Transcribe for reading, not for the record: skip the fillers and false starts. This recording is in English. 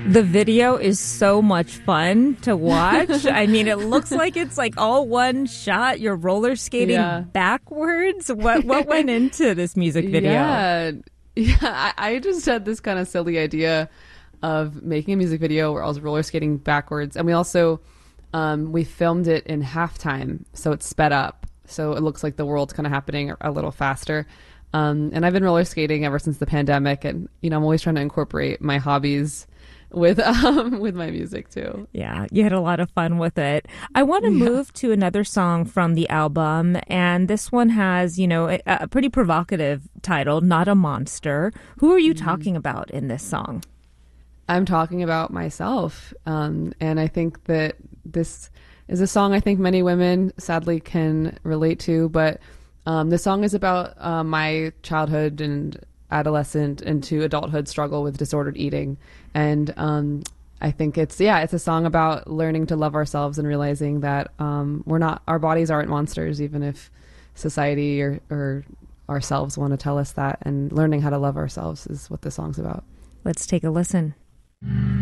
The video is so much fun to watch. I mean, it looks like it's like all one shot. You're roller skating backwards. What went into this music video? I just had this kind of silly idea of making a music video where I was roller skating backwards, and we also we filmed it in halftime, so it's sped up, so it looks like the world's kind of happening a little faster. And I've been roller skating ever since the pandemic, and I'm always trying to incorporate my hobbies with my music too. Yeah, you had a lot of fun with it. I want to move to another song from the album, and this one has, a pretty provocative title, Not a Monster. Who are you talking about in this song? I'm talking about myself, and I think that this is a song I think many women sadly can relate to, but the song is about my childhood and adolescent into adulthood struggle with disordered eating. And I think it's a song about learning to love ourselves and realizing that our bodies aren't monsters, even if society or ourselves want to tell us that, and learning how to love ourselves is what the song's about. Let's take a listen.